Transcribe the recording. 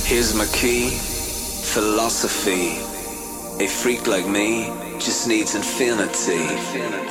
Here's my key, philosophy. A freak like me just needs infinity.